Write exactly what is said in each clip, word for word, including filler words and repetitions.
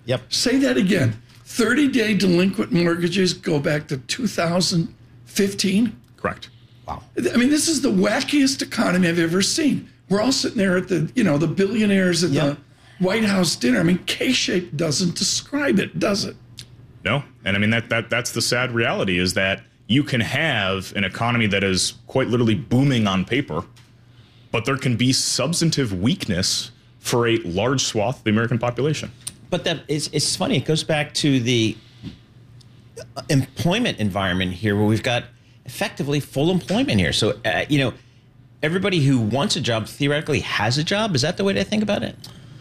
Yep. Say that again. thirty-day delinquent mortgages go back to two thousand fifteen? Correct. Wow. I mean, this is the wackiest economy I've ever seen. We're all sitting there at the, you know, the billionaires at Yep. the White House dinner. I mean, K-shape doesn't describe it, does it? No. And I mean, that, that that's the sad reality, is that you can have an economy that is quite literally booming on paper, but there can be substantive weakness for a large swath of the American population. But that is, it's funny. It goes back to the employment environment here, where we've got effectively full employment here. So, uh, you know, everybody who wants a job theoretically has a job. Is that the way to think about it?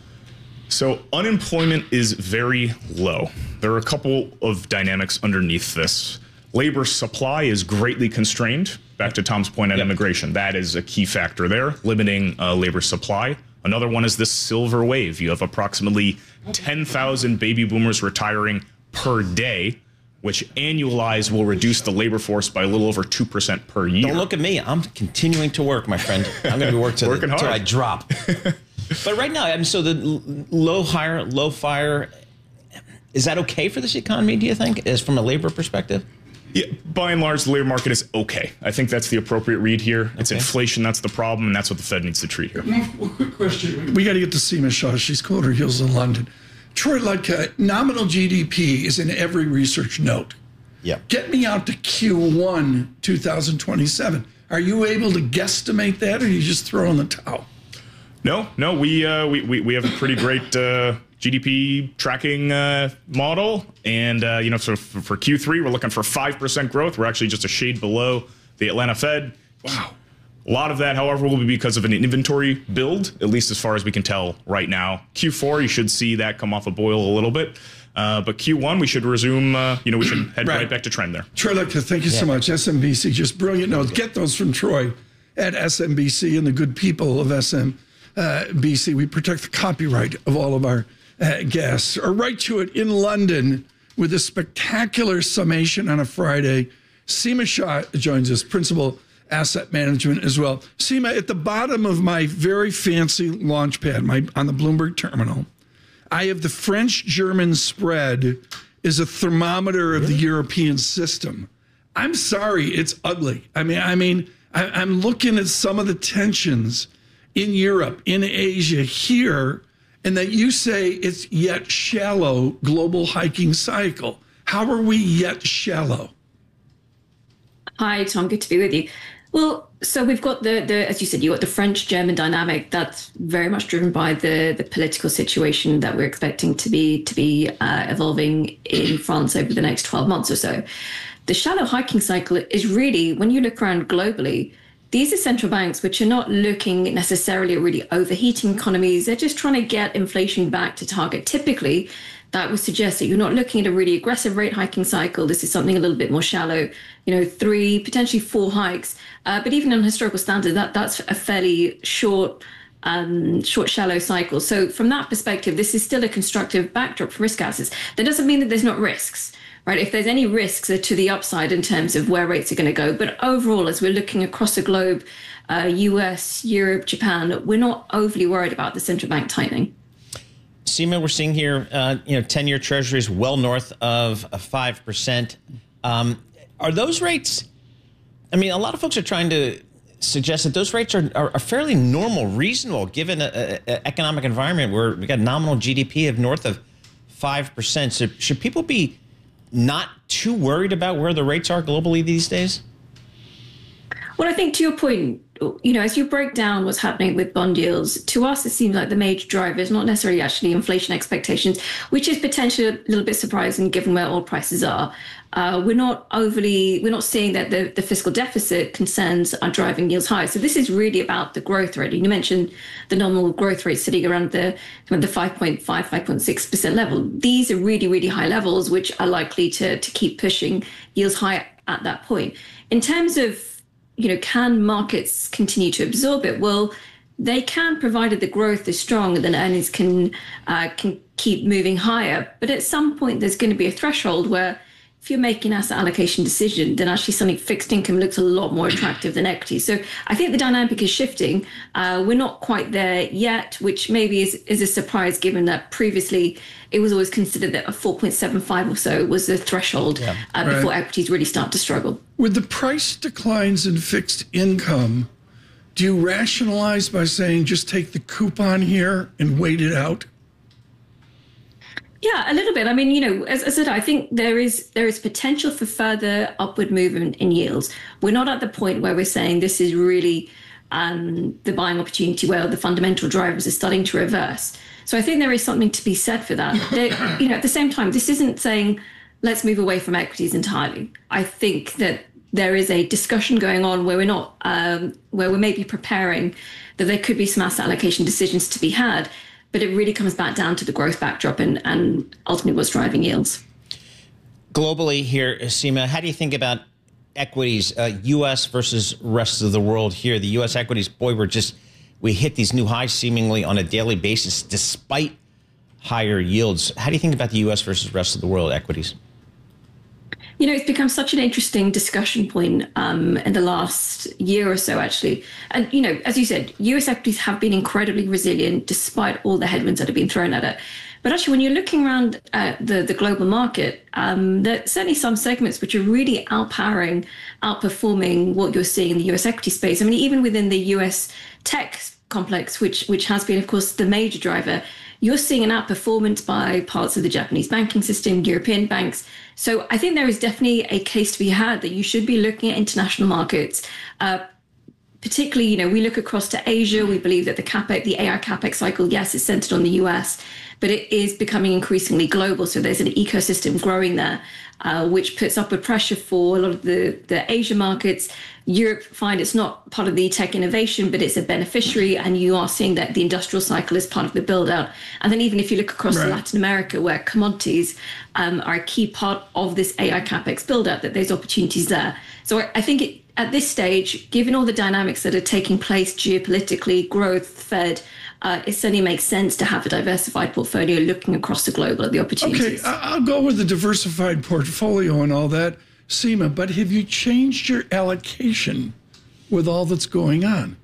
So unemployment is very low. There are a couple of dynamics underneath this. Labor supply is greatly constrained. Back to Tom's point on Yep. immigration, that is a key factor there, limiting uh, labor supply. Another one is this silver wave. You have approximately ten thousand baby boomers retiring per day, which annualized will reduce the labor force by a little over two percent per year. Don't look at me. I'm continuing to work, my friend. I'm going to be working till, Working the, till hard. I drop. But right now, I mean, so the l- low hire, low fire, is that okay for this economy, do you think, as from a labor perspective? Yeah, by and large, the labor market is okay. I think that's the appropriate read here. It's Okay. inflation, that's the problem, and that's what the Fed needs to treat here. Well, quick question. We got to get to Seema Shaw. She's cooled her heels in London. Troy Ludka, nominal G D P is in every research note. Yeah. Get me out to Q one two thousand twenty-seven. Are you able to guesstimate that, or are you just throwing the towel? No, no, we uh, we, we we have a pretty great uh, G D P tracking uh, model, and uh, you know, so for, for Q three, we're looking for five percent growth. We're actually just a shade below the Atlanta Fed. Wow. A lot of that, however, will be because of an inventory build, at least as far as we can tell right now. Q four, you should see that come off a boil a little bit, uh, but Q one, we should resume. Uh, you know, we should head Right. right. back to trend there. Troy Ludka, thank you so much. S M B C, just brilliant notes. Get those from Troy at S M B C and the good people of S M B C. We protect the copyright of all of our uh, guests. Or write to it in London with a spectacular summation on a Friday. Seema Shah joins us, principal asset management as well. Seema, at the bottom of my very fancy launch pad, my, on the Bloomberg terminal, I have the French-German spread is a thermometer of the European system. I'm sorry, it's ugly. I mean, I mean, I, I'm looking at some of the tensions in Europe, in Asia, here, and that you say it's yet shallow global hiking cycle. How are we yet shallow? Hi, Tom. Good to be with you. Well, so we've got the, the as you said, you got the French-German dynamic that's very much driven by the, the political situation that we're expecting to be to be uh, evolving in France over the next twelve months or so. The shallow hiking cycle is really, when you look around globally, these are central banks which are not looking necessarily at really overheating economies. They're just trying to get inflation back to target. Typically, that would suggest that you're not looking at a really aggressive rate hiking cycle. This is something a little bit more shallow, you know, three, potentially four hikes. Uh, but even on historical standard, that, that's a fairly short, um, short, shallow cycle. So from that perspective, this is still a constructive backdrop for risk assets. That doesn't mean that there's not risks, right? If there's any risks, they're to the upside in terms of where rates are going to go. But overall, as we're looking across the globe, uh, U S, Europe, Japan, we're not overly worried about the central bank tightening. Seema, we're seeing here, uh, you know, ten-year treasuries well north of a five percent. Um, are those rates, I mean, a lot of folks are trying to suggest that those rates are, are, are fairly normal, reasonable, given an economic environment where we got nominal G D P of north of five percent. So should people be not too worried about where the rates are globally these days? Well, I think to your point, you know, as you break down what's happening with bond yields, to us, it seems like the major driver is not necessarily actually inflation expectations, which is potentially a little bit surprising given where oil prices are. Uh, we're not overly, we're not seeing that the, the fiscal deficit concerns are driving yields high. So this is really about the growth rate. And you mentioned the nominal growth rate sitting around the, the five point five, five point six percent level. These are really, really high levels, which are likely to, to keep pushing yields high at that point. In terms of, you know, can markets continue to absorb it? Well, they can, provided the growth is strong, then earnings can uh, can keep moving higher. But at some point, there's going to be a threshold where if you're making an asset allocation decision, then actually something fixed income looks a lot more attractive than equity. So I think the dynamic is shifting. Uh, we're not quite there yet, which maybe is, is a surprise given that previously it was always considered that a four point seven five or so was the threshold yeah. uh, before right. equities really start to struggle. With the price declines in fixed income, do you rationalize by saying just take the coupon here and wait it out? Yeah, a little bit. I mean, you know, as I said, I think there is there is potential for further upward movement in yields. We're not at the point where we're saying this is really um, the buying opportunity where the fundamental drivers are starting to reverse. So I think there is something to be said for that. They, you know, at the same time, this isn't saying let's move away from equities entirely. I think that there is a discussion going on where we're not, um, where we're maybe preparing that there could be some asset allocation decisions to be had. But it really comes back down to the growth backdrop and, and ultimately what's driving yields. Globally here, Seema, how do you think about equities, uh, U S versus rest of the world here? The U S equities, boy, we're just, we hit these new highs seemingly on a daily basis despite higher yields. How do you think about the U S versus rest of the world equities? You know, it's become such an interesting discussion point um, in the last year or so, actually. And, you know, as you said, U S equities have been incredibly resilient despite all the headwinds that have been thrown at it. But actually, when you're looking around at the, the global market, um, there are certainly some segments which are really outpowering, outperforming what you're seeing in the U S equity space. I mean, even within the U S tech complex, which which has been, of course, the major driver, you're seeing an outperformance by parts of the Japanese banking system, European banks. So I think there is definitely a case to be had that you should be looking at international markets. Uh, particularly, you know, we look across to Asia. We believe that the CapEx, the A I CapEx cycle, yes, is centered on the U S, but it is becoming increasingly global. So there's an ecosystem growing there, uh, which puts upward pressure for a lot of the, the Asia markets. Europe find it's not part of the tech innovation, but it's a beneficiary. And you are seeing that the industrial cycle is part of the build out. And then even if you look across right. to Latin America, where commodities um, are a key part of this A I CapEx build out, that there's opportunities there. So I, I think it, at this stage, given all the dynamics that are taking place geopolitically, growth, Fed, uh, it certainly makes sense to have a diversified portfolio looking across the globe at the opportunities. Okay, I'll go with the diversified portfolio and all that, Seema, but have you changed your allocation with all that's going on?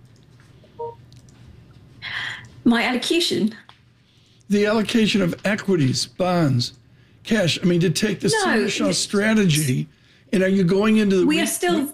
My allocation? The allocation of equities, bonds, cash. I mean, to take the no, Seema strategy, and are you going into the... We are still...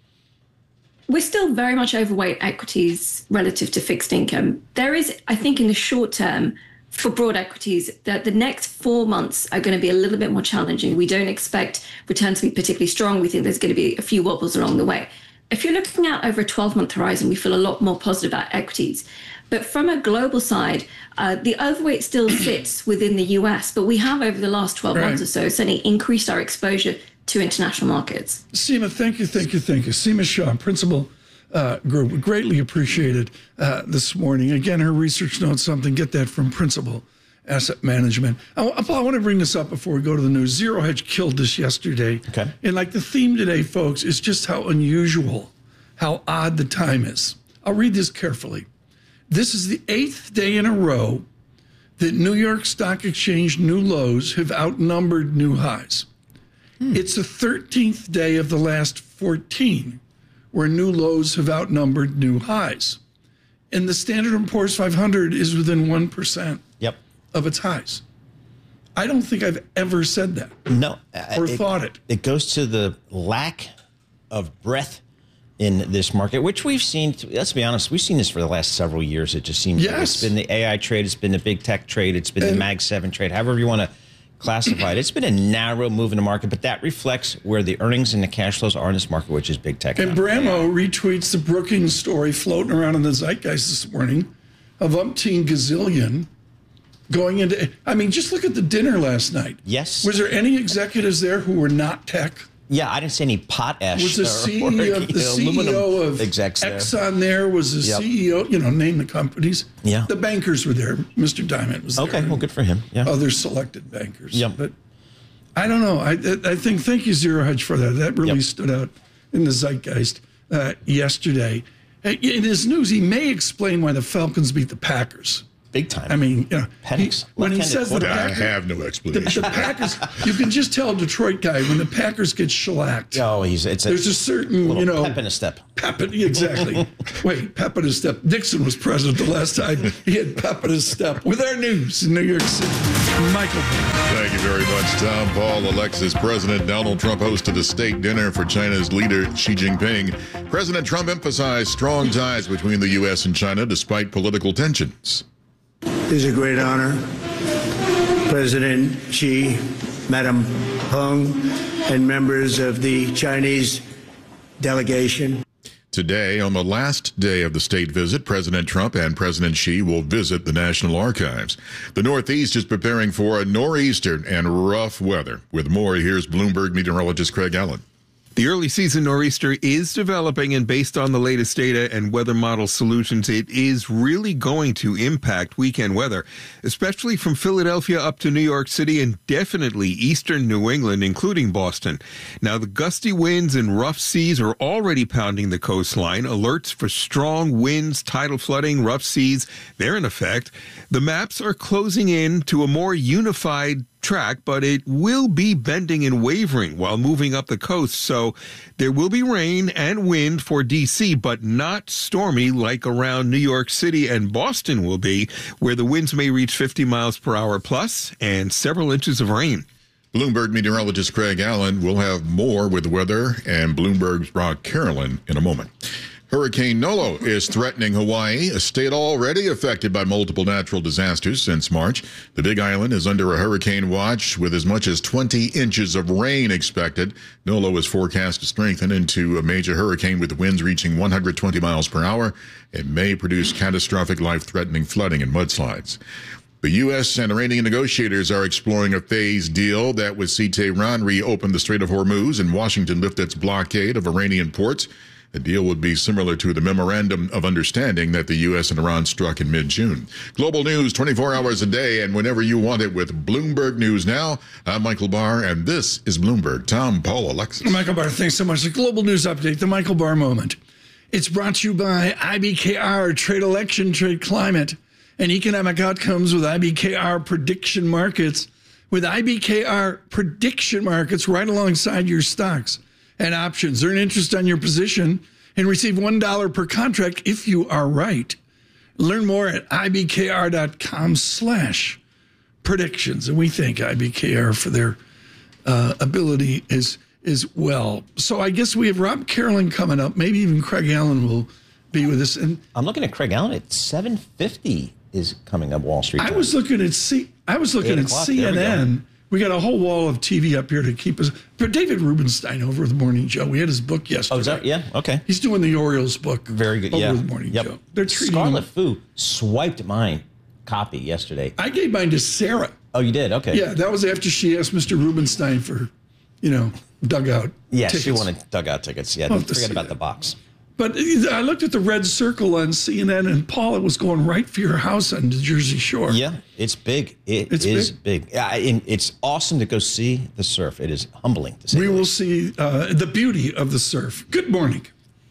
We're still very much overweight equities relative to fixed income. There is, I think, in the short term, for broad equities, that the next four months are going to be a little bit more challenging. We don't expect returns to be particularly strong. We think there's going to be a few wobbles along the way. If you're looking out over a twelve-month horizon, we feel a lot more positive about equities. But from a global side, uh, the overweight still sits within the U S, but we have, over the last twelve right. months or so, certainly increased our exposure to international markets. Seema, thank you, thank you, thank you. Seema Shah, Principal uh, Group, greatly appreciated uh, this morning. Again, her research notes something, get that from Principal Asset Management. I, I want to bring this up before we go to the news. Zero Hedge killed this yesterday. Okay. And like the theme today, folks, is just how unusual, how odd the time is. I'll read this carefully. This is the eighth day in a row that New York Stock Exchange new lows have outnumbered new highs. Hmm. It's the thirteenth day of the last fourteen where new lows have outnumbered new highs. And the Standard and Poor's five hundred is within one percent yep. of its highs. I don't think I've ever said that. No. Or it, thought it. It goes to the lack of breadth in this market, which we've seen, let's be honest, we've seen this for the last several years. It just seems yes. like it's been the A I trade, it's been the big tech trade, it's been and, the Mag seven trade, however you want to classify it. It's been a narrow move in the market, but that reflects where the earnings and the cash flows are in this market, which is big tech. And Bramo retweets the Brookings story floating around in the zeitgeist this morning of umpteen gazillion going into, I mean, just look at the dinner last night. Yes. Was there any executives there who were not tech? Yeah, I didn't see any potash. Was the C E O, the C E O of Exxon there? Was the yep. C E O, you know, name the companies. Yeah. The bankers were there. Mister Diamond was there. Okay, well, good for him. Yeah. Other selected bankers. Yep. But I don't know. I I think, thank you, Zero Hedge, for that. That really yep. stood out in the zeitgeist uh, yesterday. In his news, he may explain why the Falcons beat the Packers. Big time. I mean, you know, he, when he says the I Packers, have no the, explanation. the Packers, you can just tell a Detroit guy when the Packers get shellacked. Oh, he's it's There's a, a certain, little you know, pep in a step. Pep in, exactly. Wait, pep in his step. Nixon was president the last time he had pep in his step. With our news in New York City, Michael. Thank you very much, Tom. Paul, Alexis. President Donald Trump hosted a state dinner for China's leader, Xi Jinping. President Trump emphasized strong ties between the U S and China despite political tensions. It is a great honor. President Xi, Madam Peng, and members of the Chinese delegation. Today, on the last day of the state visit, President Trump and President Xi will visit the National Archives. The Northeast is preparing for a nor'easter and rough weather. With more, here's Bloomberg meteorologist Craig Allen. The early season nor'easter is developing, and based on the latest data and weather model solutions, it is really going to impact weekend weather, especially from Philadelphia up to New York City and definitely eastern New England, including Boston. Now, the gusty winds and rough seas are already pounding the coastline. Alerts for strong winds, tidal flooding, rough seas, they're in effect. The maps are closing in to a more unified track, but it will be bending and wavering while moving up the coast. So there will be rain and wind for D C, but not stormy like around New York City and Boston will be, where the winds may reach fifty miles per hour plus and several inches of rain. Bloomberg meteorologist Craig Allen will have more with the weather and Bloomberg's Rob Carolyn in a moment. Hurricane Nolo is threatening Hawaii, a state already affected by multiple natural disasters since March. The Big Island is under a hurricane watch with as much as twenty inches of rain expected. Nolo is forecast to strengthen into a major hurricane with winds reaching one hundred twenty miles per hour. It may produce catastrophic, life-threatening flooding and mudslides. The U S and Iranian negotiators are exploring a phased deal that would see Tehran reopen the Strait of Hormuz and Washington lift its blockade of Iranian ports. The deal would be similar to the memorandum of understanding that the U S and Iran struck in mid-June. Global news twenty-four hours a day and whenever you want it with Bloomberg News Now. I'm Michael Barr, and this is Bloomberg. Tom, Paul, Alexis. Michael Barr, thanks so much. The Global News Update, the Michael Barr Moment. It's brought to you by I B K R, Trade Election, Trade Climate, and Economic Outcomes with I B K R Prediction Markets. With I B K R Prediction Markets right alongside your stocks and options. Earn interest on your position and receive one dollar per contract if you are right. Learn more at ibkr.com slash predictions. And we thank I B K R for their uh, ability as, as well. So I guess we have Rob Carolyn coming up. Maybe even Craig Allen will be with us. And I'm looking at Craig Allen at seven fifty is coming up Wall Street I time. was looking at C. I was looking at C N N. We got a whole wall of T V up here to keep us. But David Rubenstein over at the Morning Joe. We had his book yesterday. Oh, is that? Yeah, okay. He's doing the Orioles book. Very good. Over Yeah. at the Morning Yep. Joe. They're treating Scarlet him. Fu swiped my copy yesterday. I gave mine to Sarah. Oh, you did? Okay. Yeah, that was after she asked Mister Rubenstein for, you know, dugout. Yeah, tickets. she wanted dugout tickets. Yeah, I'll have to forget see about that. the box. But I looked at the red circle on C N N, and Paul, it was going right for your house on the Jersey Shore. Yeah, it's big. It It's is big. Yeah, and it's awesome to go see the surf. It is humbling to see. We will see uh, the beauty of the surf. Good morning.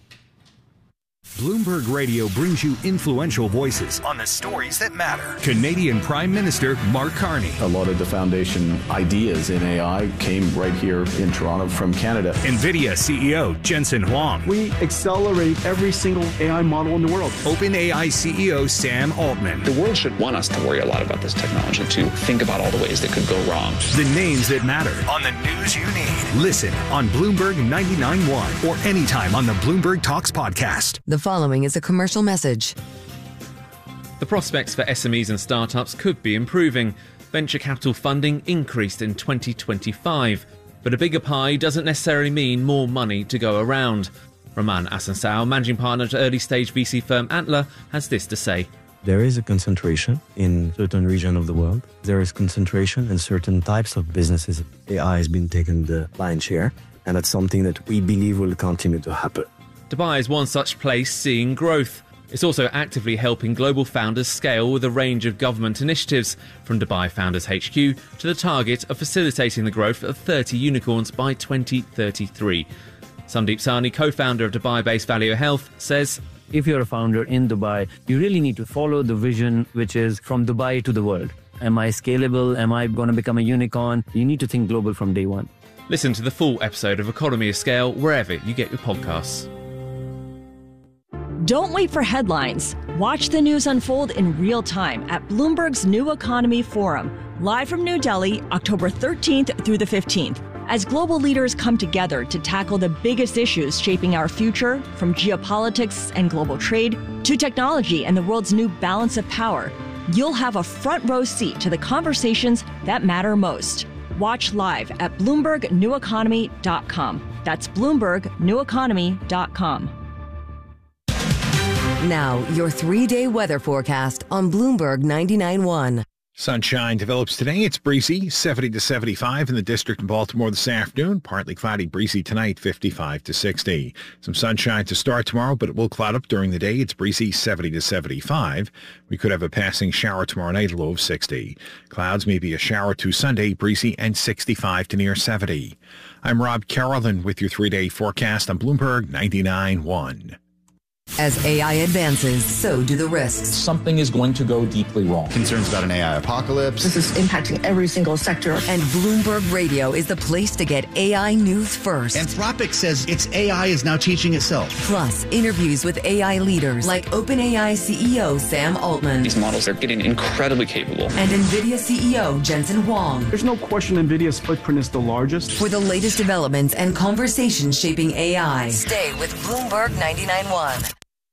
Bloomberg Radio brings you influential voices on the stories that matter. Canadian Prime Minister Mark Carney. A lot of the foundation ideas in A I came right here in Toronto from Canada. NVIDIA C E O Jensen Huang. We accelerate every single A I model in the world. OpenAI C E O Sam Altman. The world should want us to worry a lot about this technology, to think about all the ways that could go wrong. The names that matter on the news you need. Listen on Bloomberg ninety-nine point one or anytime on the Bloomberg Talks podcast. The following is a commercial message. The prospects for S M Es and startups could be improving. Venture capital funding increased in twenty twenty-five, but a bigger pie doesn't necessarily mean more money to go around. Roman Asansao, managing partner at early-stage V C firm Antler, has this to say. There is a concentration in certain regions of the world. There is concentration in certain types of businesses. A I has been taking the lion's share, and that's something that we believe will continue to happen. Dubai is one such place seeing growth. It's also actively helping global founders scale with a range of government initiatives, from Dubai Founders H Q to the target of facilitating the growth of thirty unicorns by twenty thirty-three. Sandeep Sahni, co-founder of Dubai-based Value Health, says, if you're a founder in Dubai, you really need to follow the vision, which is from Dubai to the world. Am I scalable? Am I going to become a unicorn? You need to think global from day one. Listen to the full episode of Economy of Scale wherever you get your podcasts. Don't wait for headlines. Watch the news unfold in real time at Bloomberg's New Economy Forum, live from New Delhi, October thirteenth through the fifteenth. As global leaders come together to tackle the biggest issues shaping our future, from geopolitics and global trade to technology and the world's new balance of power, you'll have a front row seat to the conversations that matter most. Watch live at Bloomberg New Economy dot com. That's Bloomberg New Economy dot com. Now, your three-day weather forecast on Bloomberg ninety-nine point one. Sunshine develops today. It's breezy, seventy to seventy-five in the district in Baltimore this afternoon. Partly cloudy, breezy tonight, fifty-five to sixty. Some sunshine to start tomorrow, but it will cloud up during the day. It's breezy, seventy to seventy-five. We could have a passing shower tomorrow night, a low of sixty. Clouds, maybe a shower to Sunday, breezy and sixty-five to near seventy. I'm Rob Carolyn with your three-day forecast on Bloomberg ninety-nine point one. As A I advances, so do the risks. Something is going to go deeply wrong. Concerns about an A I apocalypse. This is impacting every single sector. And Bloomberg Radio is the place to get A I news first. Anthropic says its A I is now teaching itself. Plus, interviews with A I leaders like OpenAI C E O Sam Altman. These models are getting incredibly capable. And NVIDIA C E O Jensen Huang. There's no question NVIDIA's footprint is the largest. For the latest developments and conversations shaping A I, stay with Bloomberg ninety-nine point one.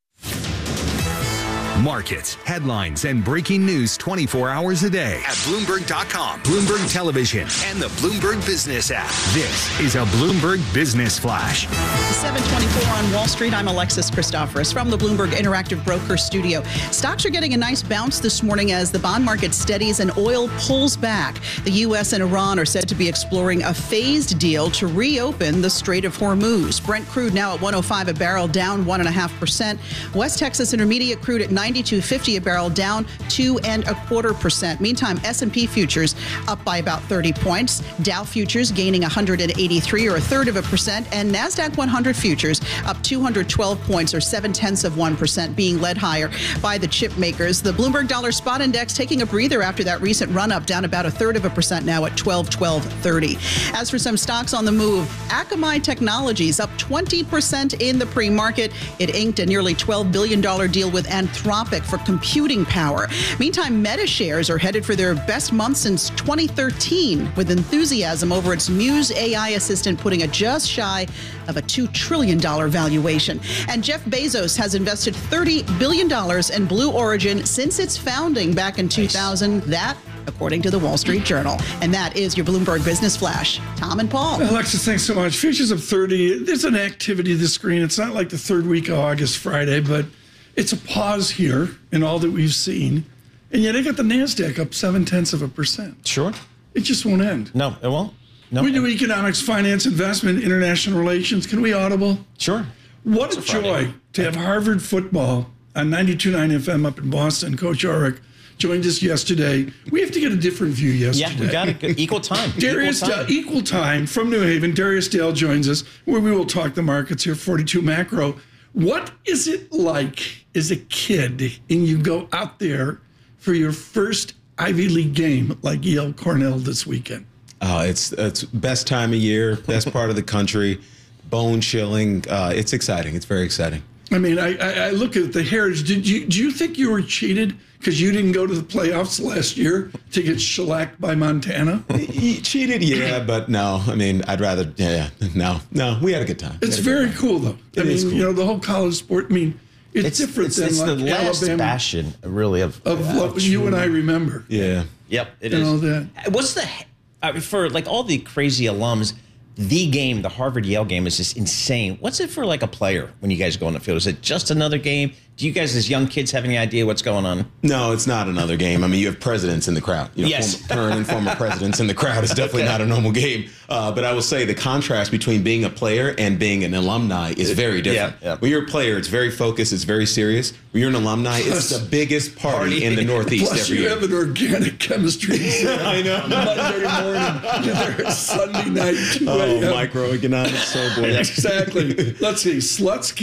Markets, headlines, and breaking news twenty-four hours a day at Bloomberg dot com, Bloomberg Television, and the Bloomberg Business app. This is a Bloomberg Business Flash. seven twenty-four on Wall Street. I'm Alexis Christoforous from the Bloomberg Interactive Broker Studio. Stocks are getting a nice bounce this morning as the bond market steadies and oil pulls back. The U S and Iran are said to be exploring a phased deal to reopen the Strait of Hormuz. Brent crude now at one oh five a barrel, down one point five percent. West Texas Intermediate crude at ninety-two fifty a barrel, down two and a quarter percent. Meantime, S and P futures up by about thirty points. Dow futures gaining one hundred eighty-three or a third of a percent, and NASDAQ one hundred futures up two hundred twelve points or seven tenths of one percent, being led higher by the chip makers. The Bloomberg Dollar Spot Index taking a breather after that recent run up, down about a third of a percent now at twelve twelve thirty. As for some stocks on the move, Akamai Technologies up twenty percent in the pre-market. It inked a nearly twelve billion dollars deal with Anthropic for computing power. Meantime, Meta shares are headed for their best month since twenty thirteen, with enthusiasm over its Muse A I assistant putting a just shy of a two trillion dollars valuation. And Jeff Bezos has invested thirty billion dollars in Blue Origin since its founding back in two thousand. That, according to the Wall Street Journal. And that is your Bloomberg Business Flash. Tom and Paul. Alexis, thanks so much. Futures of thirty. There's an activity to the screen. It's not like the third week of August, Friday, but it's a pause here in all that we've seen. And yet I got the NASDAQ up seven tenths of a percent. Sure. It just won't end. No, it won't. No. We do economics, finance, investment, international relations. Can we audible? Sure. What a joy to have Harvard football on ninety-two point nine F M up in Boston. Coach Ulrich joined us yesterday. We have to get a different view yesterday. Yeah, we got it. Equal time. Darius equal time. Dale, equal time from New Haven. Darius Dale joins us, where we will talk the markets here, forty-two macro. What is it like as a kid and you go out there for your first Ivy League game like Yale Cornell this weekend? Uh, it's it's best time of year, best part of the country, bone chilling. Uh, it's exciting. It's very exciting. I mean, I, I, I look at the heritage. Did you do you think you were cheated because you didn't go to the playoffs last year to get shellacked by Montana? You cheated, yeah, but no. I mean, I'd rather. Yeah, no, no. We had a good time. It's very cool, though. It I mean, is cool. you know, the whole college sport. I mean, it's, it's different it's, than it's like the last Alabama, bastion, really, of of uh, what you and I remember. Yeah. Yep. It and is. all that. What's the I mean, for like all the crazy alums? The game, the Harvard Yale game, is just insane. What's it for like a player when you guys go on the field? Is it just another game? Do you guys, as young kids, have any idea what's going on? No, it's not another game. I mean, you have presidents in the crowd. You know, yes. Former, current and former presidents in the crowd is definitely okay. Not a normal game. Uh, but I will say the contrast between being a player and being an alumni is very different. Yeah, yeah. When you're a player, it's very focused. It's very serious. When you're an alumni, plus, it's the biggest party, party in the Northeast plus every you year. have an organic chemistry. I know. Monday morning, there, Sunday night, two oh, microeconomics, so boy. Exactly. Let's see. Slutsky,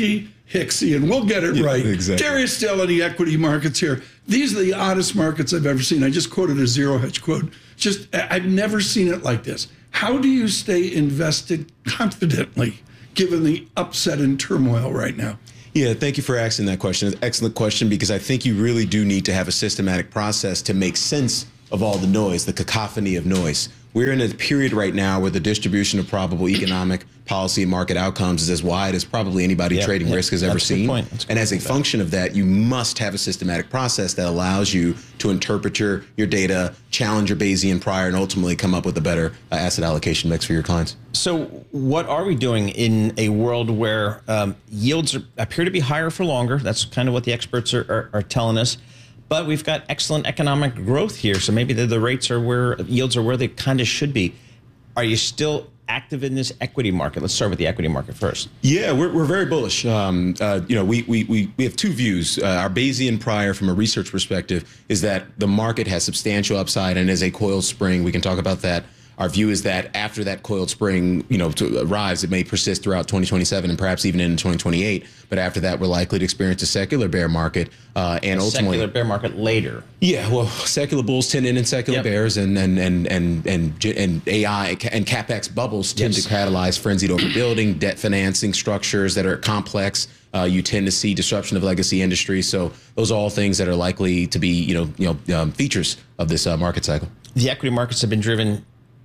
Hicksian. We'll get it Yeah, right. exactly. Darius Dell in the equity markets here. These are the oddest markets I've ever seen. I just quoted a zero hedge quote. Just, I've never seen it like this. How do you stay invested confidently given the upset and turmoil right now? Yeah, thank you for asking that question. It's an excellent question because I think you really do need to have a systematic process to make sense of all the noise, the cacophony of noise. We're in a period right now where the distribution of probable economic, policy, and market outcomes is as wide as probably anybody Yeah, trading yeah, risk has ever that's a good seen. point. That's a And good as a point. function of that, you must have a systematic process that allows you to interpret your, your data, challenge your Bayesian prior, and ultimately come up with a better uh, asset allocation mix for your clients. So what are we doing in a world where um, yields are, appear to be higher for longer? That's kind of what the experts are, are, are telling us. But we've got excellent economic growth here. So maybe the, the rates are where, yields are where they kind of should be. Are you still active in this equity market? Let's start with the equity market first. Yeah, we're, we're very bullish. Um, uh, you know, we, we, we, we have two views. Uh, our Bayesian prior from a research perspective is that the market has substantial upside and is a coiled spring. We can talk about that. Our view is that after that coiled spring, you know, to arrives, it may persist throughout twenty twenty-seven and perhaps even into twenty twenty-eight. But after that, we're likely to experience a secular bear market uh, and a ultimately secular bear market later. Yeah, well, secular bulls tend to end in secular Yep. bears, and and and and and and A I and capex bubbles tend Yes. to catalyze frenzied overbuilding, debt financing structures that are complex. Uh, you tend to see disruption of legacy industries. So those are all things that are likely to be, you know, you know, um, features of this uh, market cycle. The equity markets have been driven,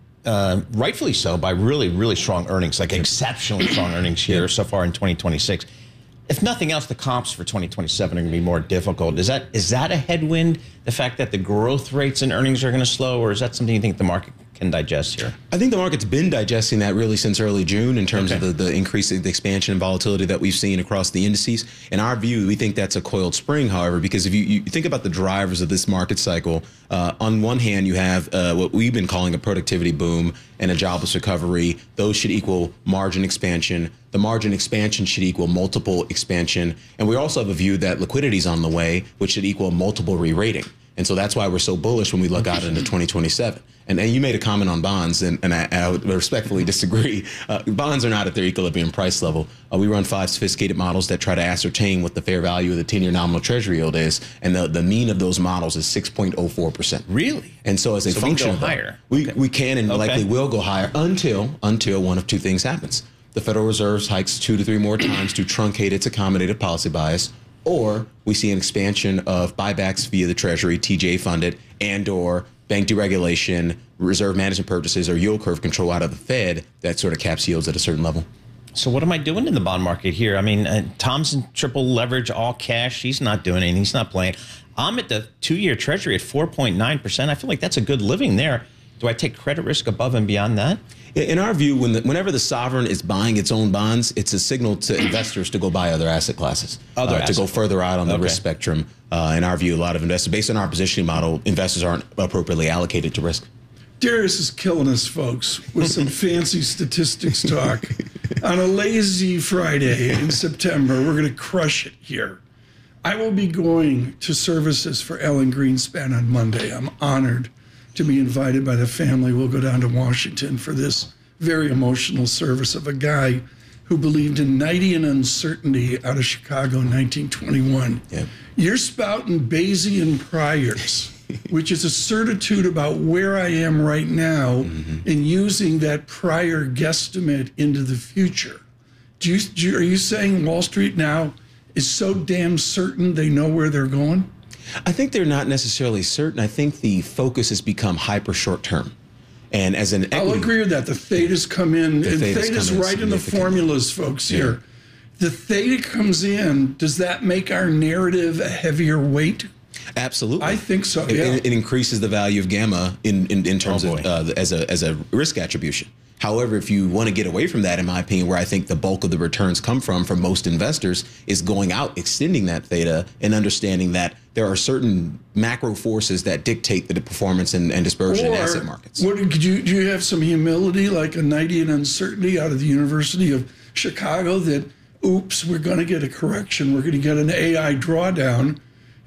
uh, rightfully so, by really, really strong earnings, like exceptionally strong earnings here so far in twenty twenty-six. If nothing else, the comps for twenty twenty-seven are going to be more difficult. Is that is that a headwind, the fact that the growth rates and earnings are going to slow, or is that something you think the market can digest here? I think the market's been digesting that really since early June in terms Okay. of the, the increase in the expansion and volatility that we've seen across the indices. In our view, we think that's a coiled spring, however, because if you, you think about the drivers of this market cycle, uh, on one hand, you have uh, what we've been calling a productivity boom and a jobless recovery. Those should equal margin expansion. The margin expansion should equal multiple expansion. And we also have a view that liquidity is on the way, which should equal multiple re-rating. And so that's why we're so bullish when we look out into twenty twenty-seven. And, and you made a comment on bonds, and, and I, I would respectfully disagree. Uh, bonds are not at their equilibrium price level. Uh, we run five sophisticated models that try to ascertain what the fair value of the ten-year nominal treasury yield is, and the, the mean of those models is six point oh four percent. Really? And so as a So we function go of that, higher. we, Okay. we can and Okay. likely will go higher until until one of two things happens. The Federal Reserve hikes two to three more times to truncate its accommodative policy bias, or we see an expansion of buybacks via the Treasury, T J funded, and or bank deregulation, reserve management purchases, or yield curve control out of the Fed that sort of caps yields at a certain level. So what am I doing in the bond market here? I mean, uh, Tom's in triple leverage, all cash. He's not doing anything. He's not playing. I'm at the two-year Treasury at four point nine percent. I feel like that's a good living there. Do I take credit risk above and beyond that? In our view, when the, whenever the sovereign is buying its own bonds, it's a signal to investors to go buy other asset classes, Other uh, to asset go further out on the Okay. risk spectrum. Uh, in our view, a lot of investors, based on our positioning model, investors aren't appropriately allocated to risk. Darius is killing us, folks, with some fancy statistics talk. On a lazy Friday in September, we're going to crush it here. I will be going to services for Ellen Greenspan on Monday. I'm honored to be invited by the family. We'll go down to Washington for this very emotional service of a guy who believed in Knightian uncertainty out of Chicago in nineteen twenty-one. Yep. You're spouting Bayesian priors, which is a certitude about where I am right now mm-hmm. and using that prior guesstimate into the future. Do you, do you, are you saying Wall Street now is so damn certain they know where they're going? I think they're not necessarily certain. I think the focus has become hyper short term. And as an equity, I'll agree with that. The thetas come in, The and thetas theta's come in right in the significantly. formulas, folks, Yeah. here. The theta comes in, does that make our narrative a heavier weight? Absolutely, I think so, It, yeah. it, it increases the value of gamma in in, in terms Oh, of boy. uh, as a as a risk attribution. However, if you want to get away from that, in my opinion, where I think the bulk of the returns come from for most investors is going out, extending that theta, and understanding that there are certain macro forces that dictate the performance and, and dispersion in asset markets. What, could you, do you have some humility, like a Knightian uncertainty out of the University of Chicago that, oops, we're going to get a correction, we're going to get an A I drawdown,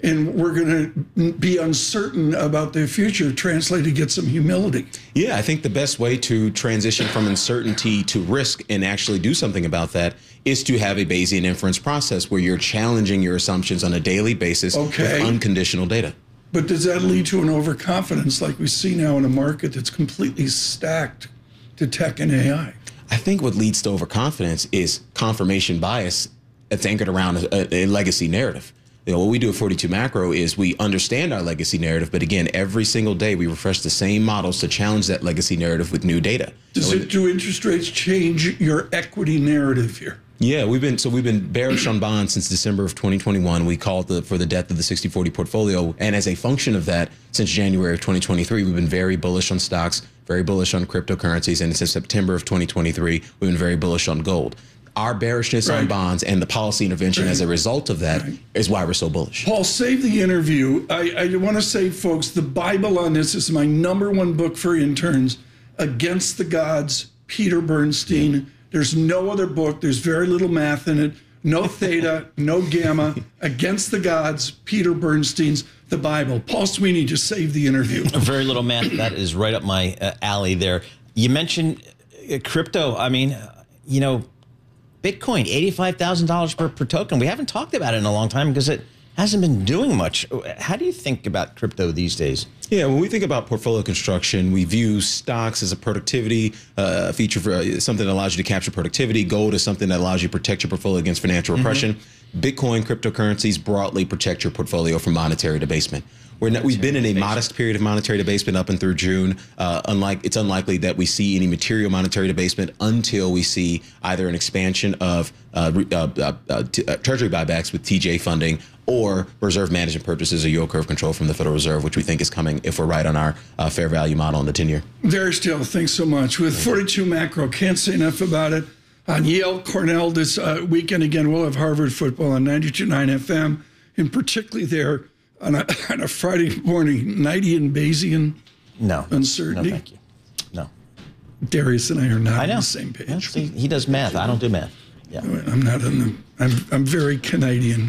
and we're going to be uncertain about the future, translate to get some humility. Yeah, I think the best way to transition from uncertainty to risk and actually do something about that is to have a Bayesian inference process where you're challenging your assumptions on a daily basis Okay. with unconditional data. But does that lead to an overconfidence like we see now in a market that's completely stacked to tech and A I? I think what leads to overconfidence is confirmation bias that's anchored around a, a legacy narrative. You know, what we do at forty-two Macro is we understand our legacy narrative, but again, every single day we refresh the same models to challenge that legacy narrative with new data. Does So it, do interest rates change your equity narrative here? Yeah, we've been so we've been bearish on bonds since December of twenty twenty-one. We called the, for the death of the sixty forty portfolio, and as a function of that, since January of twenty twenty-three, we've been very bullish on stocks, very bullish on cryptocurrencies, and since September of twenty twenty-three, we've been very bullish on gold. Our bearishness Right. on bonds and the policy intervention Right. as a result of that is why we're so bullish. Paul, save the interview. I, I want to say, folks, the Bible on this is my number one book for interns. Against the Gods, Peter Bernstein. There's no other book. There's very little math in it. No theta, no gamma. Against the Gods, Peter Bernstein's The Bible. Paul Sweeney, just save the interview. Very little math. That is right up my uh, alley there. You mentioned uh, crypto. I mean, uh, you know, Bitcoin, eighty-five thousand dollars per, per token. We haven't talked about it in a long time because it hasn't been doing much. How do you think about crypto these days? Yeah, when we think about portfolio construction, we view stocks as a productivity uh, feature for uh, something that allows you to capture productivity. Gold is something that allows you to protect your portfolio against financial repression. Mm-hmm. Bitcoin, cryptocurrencies broadly protect your portfolio from monetary debasement. We're not, we've been in a modest period of monetary debasement up and through June. Uh, unlike it's unlikely that we see any material monetary debasement until we see either an expansion of uh, uh, uh, uh, t- uh, treasury buybacks with T J funding or reserve management purchases or yield curve control from the Federal Reserve, which we think is coming if we're right on our uh, fair value model in the ten-year. Very still, thanks so much. With forty-two Macro, can't say enough about it. On Yale, Cornell this uh, weekend, again, we'll have Harvard football on ninety-two point nine F M, and particularly there on a, on a Friday morning, Knightian Bayesian no, uncertainty. No, thank you. No. Darius and I are not I know. on the same page. Yeah, see, he does math. I don't do math. Yeah. I'm not on the, I'm, I'm very Canadian.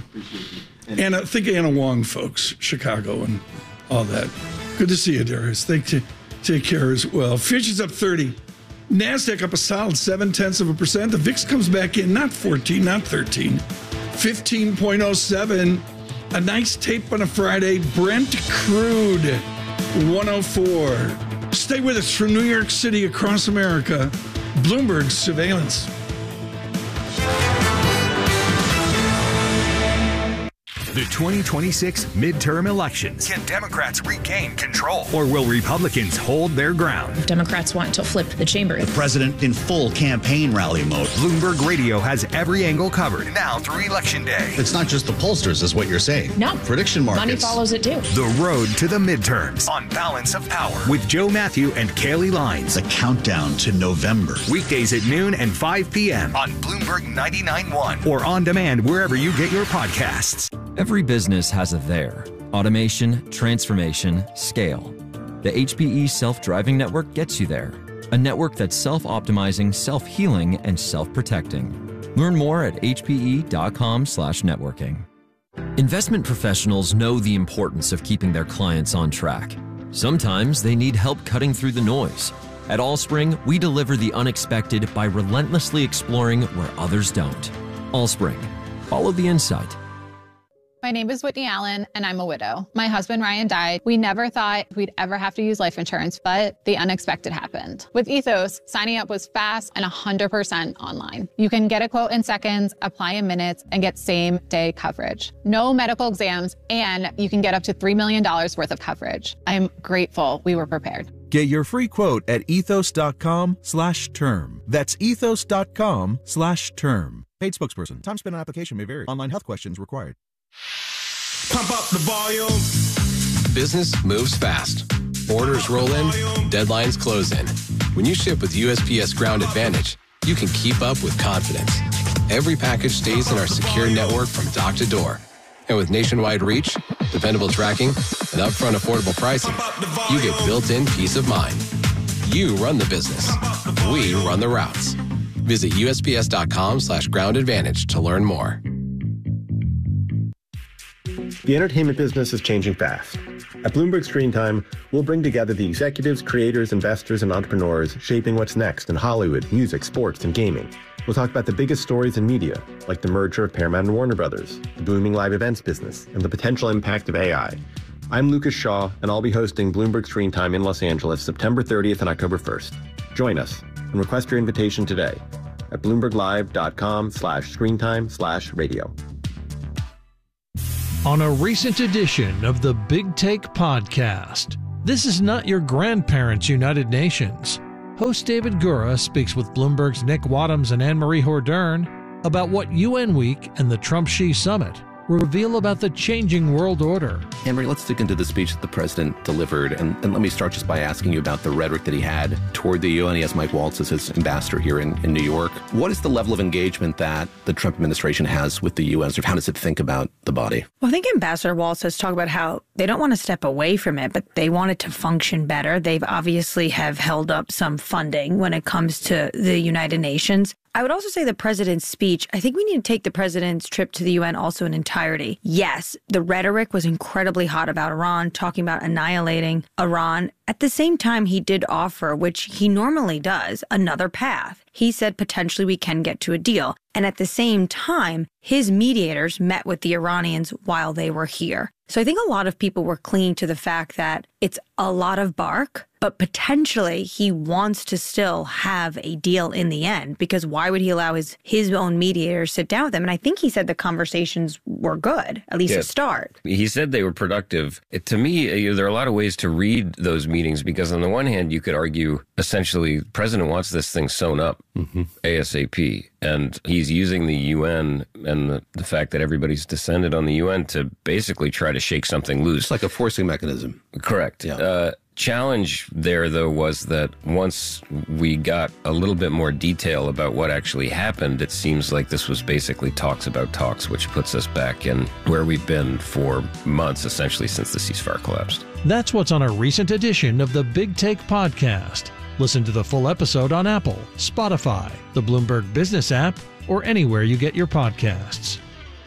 Anna, think Anna Wong, folks, Chicago and all that. Good to see you, Darius. Thank you. Take care as well. Futures up thirty. NASDAQ up a solid seven tenths of a percent. The V I X comes back in, not fourteen, not thirteen. fifteen point oh seven. A nice tape on a Friday. Brent crude, one oh four. Stay with us from New York City across America. Bloomberg Surveillance. The twenty twenty-six midterm elections. Can Democrats regain control? Or will Republicans hold their ground? Democrats want to flip the chamber. The president in full campaign rally mode. Bloomberg Radio has every angle covered now through Election Day. It's not just the pollsters, is what you're saying. No. Prediction markets. Money follows it too. The road to the midterms on Balance of Power with Joe Matthew and Kaylee Lines. The countdown to November. Weekdays at noon and five p.m. on Bloomberg ninety-nine point one or on demand wherever you get your podcasts. Every business has a there. Automation, transformation, scale. The H P E Self-Driving Network gets you there. A network that's self-optimizing, self-healing, and self-protecting. Learn more at h p e dot com slash networking. Investment professionals know the importance of keeping their clients on track. Sometimes they need help cutting through the noise. At Allspring, we deliver the unexpected by relentlessly exploring where others don't. Allspring. Follow the insight. My name is Whitney Allen, and I'm a widow. My husband, Ryan, died. We never thought we'd ever have to use life insurance, but the unexpected happened. With Ethos, signing up was fast and one hundred percent online. You can get a quote in seconds, apply in minutes, and get same-day coverage. No medical exams, and you can get up to three million dollars worth of coverage. I'm grateful we were prepared. Get your free quote at ethos.com slash term. That's ethos.com slash term. Paid spokesperson. Time spent on application may vary. Online health questions required. Pump up the volume. Business moves fast. Orders roll in, deadlines close in. When you ship with U S P S Ground Advantage, you can keep up with confidence. Every package stays in our secure network from dock to door. And with nationwide reach, dependable tracking, and upfront affordable pricing, you get built-in peace of mind. You run the business. We run the routes. Visit usps.com slash ground advantage to learn more. The entertainment business is changing fast. At Bloomberg Screen Time, we'll bring together the executives, creators, investors, and entrepreneurs shaping what's next in Hollywood, music, sports, and gaming. We'll talk about the biggest stories in media, like the merger of Paramount and Warner Brothers, the booming live events business, and the potential impact of A I. I'm Lucas Shaw, and I'll be hosting Bloomberg Screen Time in Los Angeles September thirtieth and October first. Join us and request your invitation today at bloomberglive.com slash screentime slash radio. On a recent edition of the Big Take podcast, this is not your grandparents' United Nations. Host David Gura speaks with Bloomberg's Nick Wadhams and Anne-Marie Hordern about what U N Week and the Trump-Xi Summit reveal about the changing world order. Anne-Marie, let's dig into the speech that the president delivered. And, and let me start just by asking you about the rhetoric that he had toward the U N. He has Mike Waltz as his ambassador here in, in New York. What is the level of engagement that the Trump administration has with the U N? Sort of how does it think about the body? Well, I think Ambassador Waltz has talked about how they don't want to step away from it, but they want it to function better. They've obviously have held up some funding when it comes to the United Nations. I would also say the president's speech, I think we need to take the president's trip to the U N also in entirety. Yes, the rhetoric was incredibly hot about Iran, talking about annihilating Iran. At the same time, he did offer, which he normally does, another path. He said potentially we can get to a deal. And at the same time, his mediators met with the Iranians while they were here. So I think a lot of people were clinging to the fact that it's a lot of bark, but potentially he wants to still have a deal in the end, because why would he allow his, his own mediators sit down with him? And I think he said the conversations were good, at least yeah. to start. He said they were productive. It, to me, you know, there are a lot of ways to read those meetings, because on the one hand, you could argue essentially the president wants this thing sewn up mm-hmm. ASAP. And he's using the U N and the, the fact that everybody's descended on the U N to basically try to shake something loose. It's like a forcing mechanism. Correct. Yeah. Uh, challenge there, though, was that once we got a little bit more detail about what actually happened, it seems like this was basically talks about talks, which puts us back in where we've been for months, essentially since the ceasefire collapsed. That's what's on a recent edition of the Big Take podcast. Listen to the full episode on Apple, Spotify, the Bloomberg Business app, or anywhere you get your podcasts.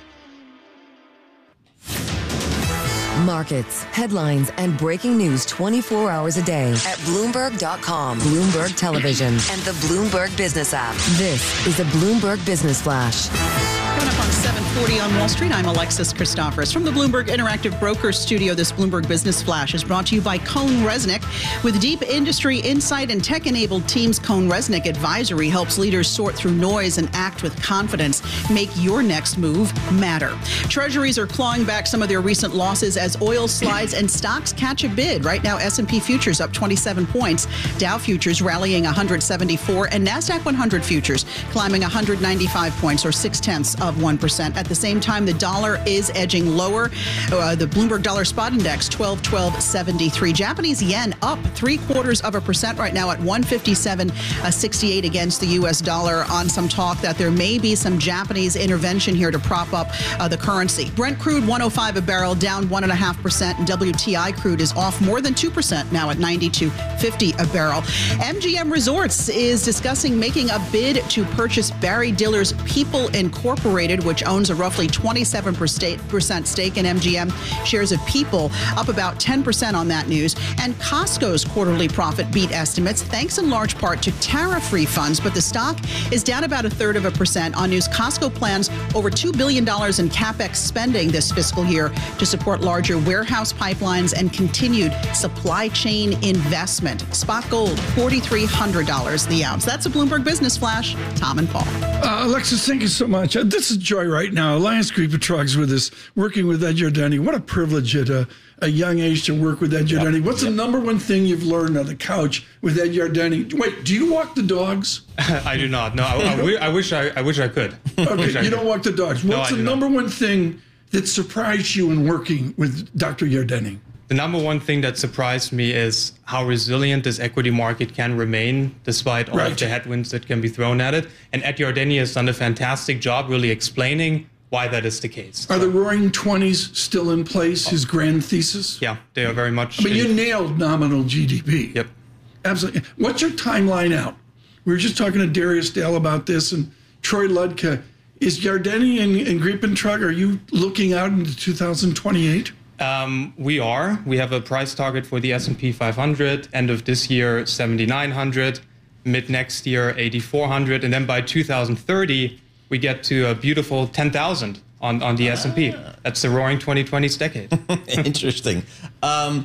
Markets, headlines, and breaking news twenty-four hours a day at Bloomberg dot com, Bloomberg Television, and the Bloomberg Business app. This is a Bloomberg Business Flash. Coming up on seven forty on Wall Street, I'm Alexis Christoforous. From the Bloomberg Interactive Broker Studio, this Bloomberg Business Flash is brought to you by CohnReznick. With deep industry insight and tech-enabled teams, CohnReznick Advisory helps leaders sort through noise and act with confidence. Make your next move matter. Treasuries are clawing back some of their recent losses as oil slides and stocks catch a bid. Right now, S and P futures up twenty-seven points, Dow futures rallying one hundred seventy-four, and NASDAQ one hundred futures climbing one hundred ninety-five points, or six-tenths of one percent. At the same time, the dollar is edging lower. Uh, the Bloomberg Dollar Spot Index, twelve twelve seventy-three. Japanese yen up three quarters of a percent right now at one fifty-seven sixty-eight against the U S dollar, on some talk that there may be some Japanese intervention here to prop up uh, the currency. Brent crude one oh five a barrel, down one and a half percent, and W T I crude is off more than two percent now at ninety-two fifty a barrel. M G M Resorts is discussing making a bid to purchase Barry Diller's People Incorporated, which owns a roughly twenty-seven percent stake in M G M. Shares of People up about ten percent on that news. And Costco's quarterly profit beat estimates, thanks in large part to tariff refunds, but the stock is down about a third of a percent on news Costco plans over two billion dollars in CapEx spending this fiscal year to support larger warehouse pipelines and continued supply chain investment. Spot gold, four thousand three hundred dollars the ounce. That's a Bloomberg Business Flash. Tom and Paul. Uh, Alexis, thank you so much. Uh, this is Joy right now. Alliance Group of Trucks with us, working with Ed Yardeni. What a privilege at a, a young age to work with Ed Yardeni. Yep. What's yep. the number one thing you've learned on the couch with Ed Yardeni? Wait, do you walk the dogs? I do not. No, I, I, I wish I, I wish I could. Okay, I you could. don't walk the dogs. What's no, the number not. one thing that surprised you in working with Doctor Yardeni? The number one thing that surprised me is how resilient this equity market can remain despite all right. of the headwinds that can be thrown at it. And Ed Yardeni has done a fantastic job really explaining why that is the case. Are the Roaring Twenties still in place, his grand thesis? Yeah, they are very much. I mean, you nailed nominal G D P. Yep. Absolutely. What's your timeline out? We were just talking to Darius Dale about this, and Troy Ludke Is Yardeni and, and Griepentrag, are you looking out into two thousand twenty-eight? Um, we are. We have a price target for the S and P five hundred. End of this year, seventy-nine hundred. Mid next year, eighty-four hundred. And then by two thousand thirty, we get to a beautiful ten thousand on, on the ah. S and P. That's the roaring twenty twenties decade. Interesting. Um,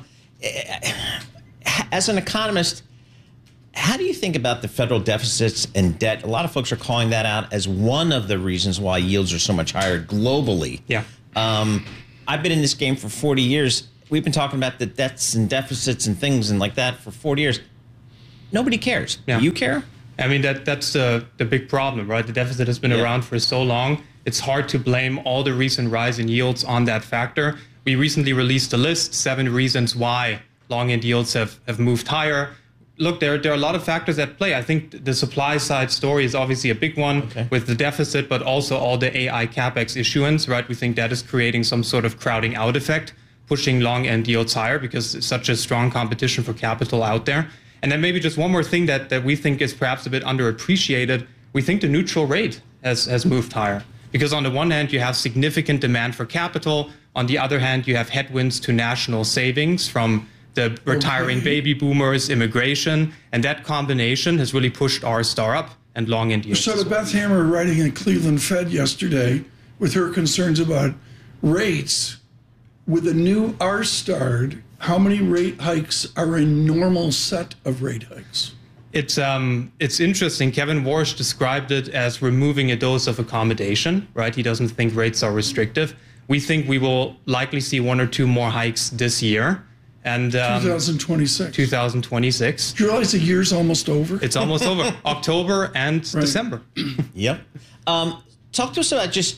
as an economist, how do you think about the federal deficits and debt? A lot of folks are calling that out as one of the reasons why yields are so much higher globally. Yeah. Um, I've been in this game for forty years. We've been talking about the debts and deficits and things and like that for forty years. Nobody cares. Yeah. Do you care? I mean, that that's the, the big problem, right? The deficit has been yeah. around for so long. It's hard to blame all the recent rise in yields on that factor. We recently released a list, seven reasons why long-end yields have, have moved higher. Look, there, there are a lot of factors at play. I think the supply side story is obviously a big one okay. with the deficit, but also all the A I CapEx issuance, right? We think that is creating some sort of crowding out effect, pushing long-end yields higher because it's such a strong competition for capital out there. And then maybe just one more thing that, that we think is perhaps a bit underappreciated. We think the neutral rate has, has moved higher. Because on the one hand, you have significant demand for capital. On the other hand, you have headwinds to national savings from the retiring okay. baby boomers, immigration, and that combination has really pushed R star up and long-end yields. So Beth Hammer writing in Cleveland Fed yesterday with her concerns about rates, with a new R star, how many rate hikes are a normal set of rate hikes? It's um, it's interesting. Kevin Warsh described it as removing a dose of accommodation, right? He doesn't think rates are restrictive. We think we will likely see one or two more hikes this year. And um, twenty twenty-six. twenty twenty-six. Do you realize the year's almost over? It's almost over. October and right. December. Yep. Um, talk to us about just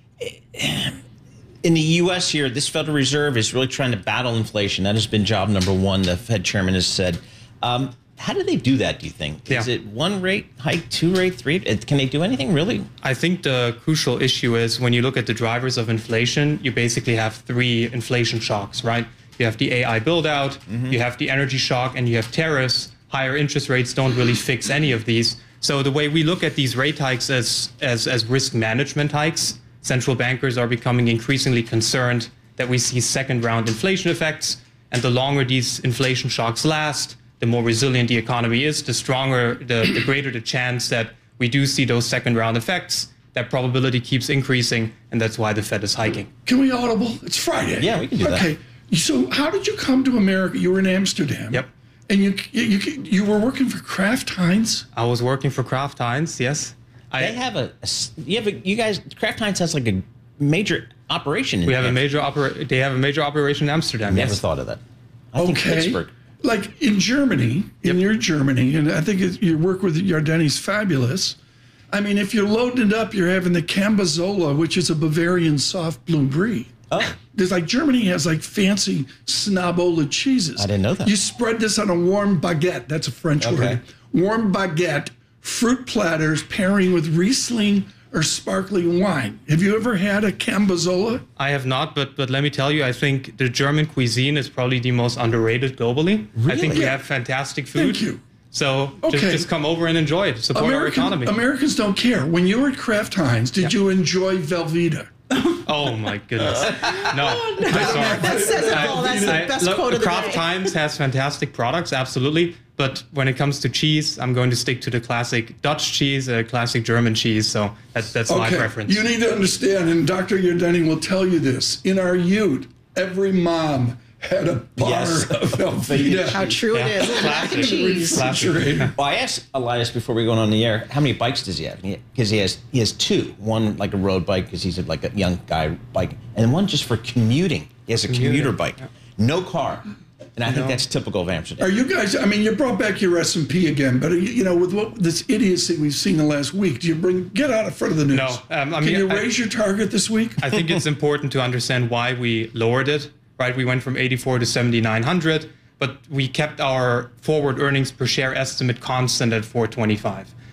in the U S here, this Federal Reserve is really trying to battle inflation. That has been job number one, the Fed chairman has said. Um, how do they do that, do you think? Is yeah. it one rate hike, two rate, three? Can they do anything really? I think the crucial issue is when you look at the drivers of inflation, you basically have three inflation shocks, right? You have the A I build out, mm-hmm. you have the energy shock, and you have tariffs. Higher interest rates don't really fix any of these. So the way we look at these rate hikes as, as, as risk management hikes, central bankers are becoming increasingly concerned that we see second round inflation effects. And the longer these inflation shocks last, the more resilient the economy is, the stronger, the, the greater the chance that we do see those second round effects. That probability keeps increasing, and that's why the Fed is hiking. Can we audible? It's Friday. Yeah, we can do okay. that. Okay. So how did you come to America? You were in Amsterdam. Yep. And you you you were working for Kraft Heinz? I was working for Kraft Heinz, yes. They I, have a, a, you have a, you guys, Kraft Heinz has like a major operation in We have Amsterdam. a major opera, they have a major operation in Amsterdam, Never yes. thought of that. I okay. think Pittsburgh. Like in Germany, yep. in your Germany, and I think it, your work with Yardeni's fabulous. I mean, if you're loading it up, you're having the Cambazola, which is a Bavarian soft blue brie. Oh. There's like Germany has like fancy Snobola cheeses. I didn't know that. You spread this on a warm baguette. That's a French okay. word. Warm baguette, fruit platters pairing with Riesling or sparkling wine. Have you ever had a Cambazola? I have not, but but let me tell you, I think the German cuisine is probably the most underrated globally. Really? I think we Yeah. have fantastic food. Thank you. So Okay. just, just come over and enjoy it. Support American, our economy. Americans don't care. When you were at Kraft Heinz, did you enjoy Velveeta? Oh my goodness! No, Oh, no. I'm sorry. That says it all. That's the best look, quote of the Kraft day. Heinz has fantastic products, absolutely. But when it comes to cheese, I'm going to stick to the classic Dutch cheese, a classic German cheese. So that, that's my preference. You need to understand, and Doctor Yardeni will tell you this. In our youth, every mom had a bar Yes. of Velveeta. How true it is. Mac and cheese. Refrigerated. Well, I asked Elias before we go on the air, how many bikes does he have? Because he has he has two. One like a road bike because he's a, like a young guy bike, and one just for commuting. He has a Commuting, commuter bike, yeah. no car, and I think No. that's typical of Amsterdam. Are you guys, I mean, you brought back your S and P again, but, you you know, with what this idiocy we've seen the last week, do you bring, get out in front of the news? No, um, I Can mean, you I- raise your target this week? I think it's important to understand why we lowered it, right? We went from eighty-four to seventy-nine hundred, but we kept our forward earnings per share estimate constant at four twenty-five.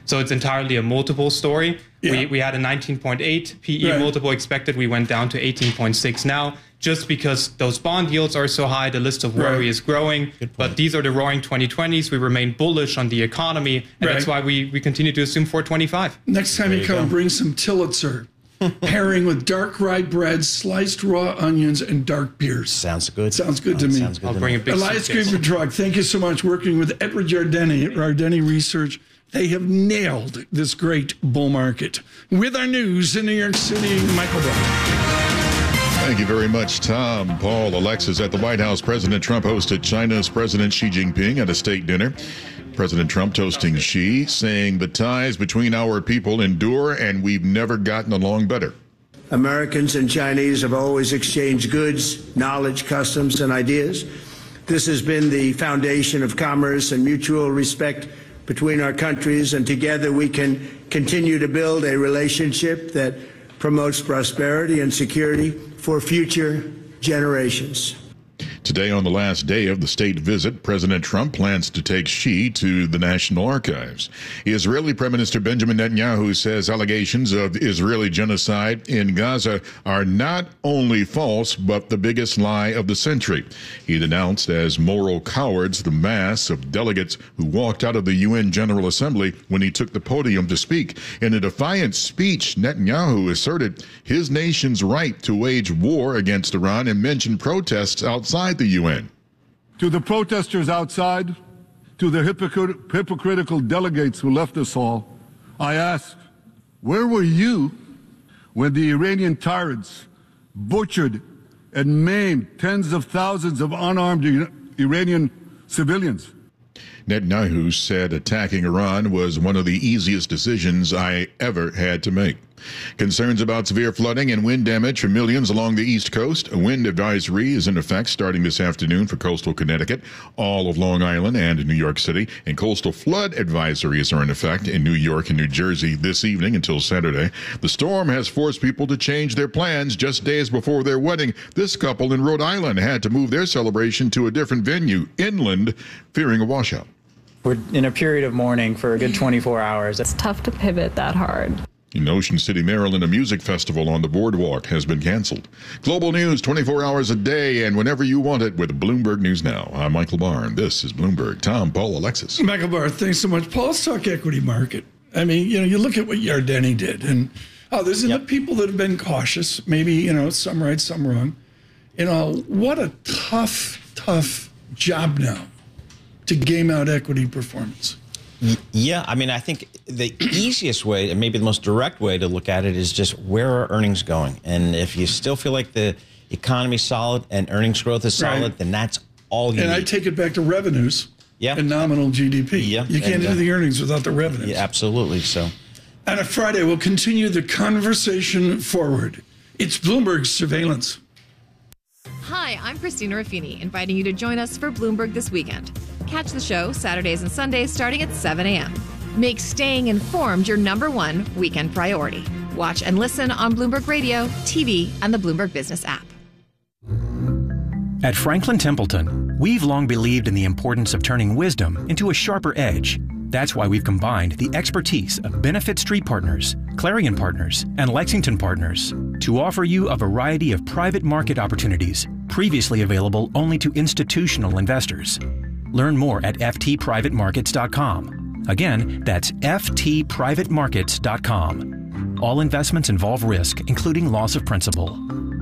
So it's entirely a multiple story. Yeah. We, we had a nineteen point eight P E right. multiple expected. We went down to eighteen point six now, just because those bond yields are so high. The list of worry right. is growing. But these are the roaring twenty twenties. We remain bullish on the economy. And right. that's why we, we continue to assume four twenty-five. Next time there you, you come, go. bring some Tillitzer. Pairing with dark rye bread, sliced raw onions, and dark beers. Sounds good. Sounds good oh, to me. Sounds good I'll to bring me. a big Elias suitcase. Greenberg, thank you so much. Working with Edward Jardini at Jardini Research. They have nailed this great bull market. With our news in New York City, Michael Barr. Thank you very much, Tom. Paul, Alexis. At the White House, President Trump hosted China's President Xi Jinping at a state dinner. President Trump toasting Xi, saying the ties between our people endure and we've never gotten along better. Americans and Chinese have always exchanged goods, knowledge, customs, and ideas. This has been the foundation of commerce and mutual respect between our countries, and together we can continue to build a relationship that promotes prosperity and security for future generations. Today, on the last day of the state visit, President Trump plans to take Xi to the National Archives. Israeli Prime Minister Benjamin Netanyahu says allegations of Israeli genocide in Gaza are not only false, but the biggest lie of the century. He denounced as moral cowards the mass of delegates who walked out of the U N General Assembly when he took the podium to speak. In a defiant speech, Netanyahu asserted his nation's right to wage war against Iran and mentioned protests outside the U N. To the protesters outside, to the hypocrit- hypocritical delegates who left us all, I ask, where were you when the Iranian tyrants butchered and maimed tens of thousands of unarmed Iranian civilians? Netanyahu said attacking Iran was one of the easiest decisions I ever had to make. Concerns about severe flooding and wind damage for millions along the East Coast. A wind advisory is in effect starting this afternoon for coastal Connecticut, all of Long Island and New York City, and coastal flood advisories are in effect in New York and New Jersey this evening until Saturday. The storm has forced people to change their plans just days before their wedding. This couple in Rhode Island had to move their celebration to a different venue, inland, fearing a washout. We're in a period of mourning for a good twenty-four hours. It's tough to pivot that hard. In Ocean City, Maryland, a music festival on the boardwalk has been canceled. Global news twenty-four hours a day and whenever you want it with Bloomberg News Now. I'm Michael Barr, and this is Bloomberg. Tom, Paul, Alexis. Michael Barr, thanks so much. Paul, let's talk equity market. I mean, you know, you look at what Jardini did, and oh, there's yep. the people that have been cautious, maybe, you know, some right, some wrong. You know, what a tough, tough job now to game out equity performance. Yeah, I mean, I think the easiest way, and maybe the most direct way to look at it is just where are earnings going? And if you still feel like the economy's solid and earnings growth is solid, right. then that's all you and need. And I take it back to revenues yeah. and nominal G D P. Yeah. You can't and, do uh, the earnings without the revenues. Yeah, absolutely. So, on a Friday, we'll continue the conversation forward. It's Bloomberg Surveillance. Hi, I'm Christina Ruffini, inviting you to join us for Bloomberg This Weekend. Catch the show Saturdays and Sundays starting at seven a.m. Make staying informed your number one weekend priority. Watch and listen on Bloomberg Radio, T V, and the Bloomberg Business app. At Franklin Templeton, we've long believed in the importance of turning wisdom into a sharper edge. That's why we've combined the expertise of Benefit Street Partners, Clarion Partners, and Lexington Partners to offer you a variety of private market opportunities previously available only to institutional investors. Learn more at f t private markets dot com. Again, that's f t private markets dot com. All investments involve risk, including loss of principal.